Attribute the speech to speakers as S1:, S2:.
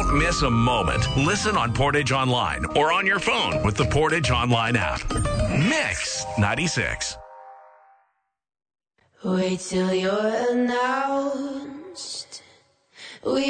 S1: Don't miss a moment. Listen on Portage Online or on your phone with the Portage Online app. Mix 96.
S2: Wait till you're announced.